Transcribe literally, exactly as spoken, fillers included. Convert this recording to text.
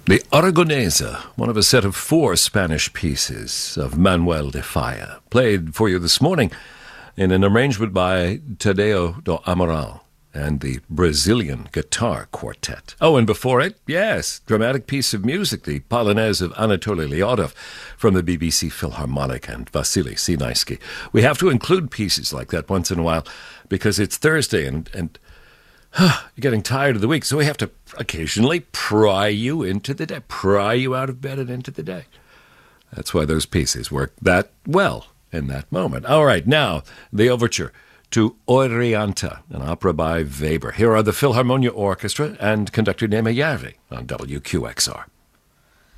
The Aragonesa, one of a set of four Spanish pieces of Manuel de Falla, played for you this morning in an arrangement by Tadeo do Amaral and the Brazilian Guitar Quartet. Oh, and before it, yes, dramatic piece of music, the Polonaise of Anatoly Lyodov from the B B C Philharmonic and Vasily Sinaisky. We have to include pieces like that once in a while because it's Thursday and... and You're getting tired of the week, so we have to occasionally pry you into the day, pry you out of bed and into the day. That's why those pieces work that well in that moment. All right, now, the overture to Orianta, an opera by Weber. Here are the Philharmonia Orchestra and conductor Neema Järvi on W Q X R.